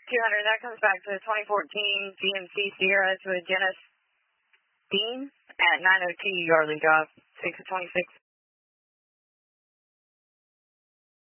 200, that comes back to the 2014 GMC Sierra to a Genesis Beam at 902 Yardley Drive, 626.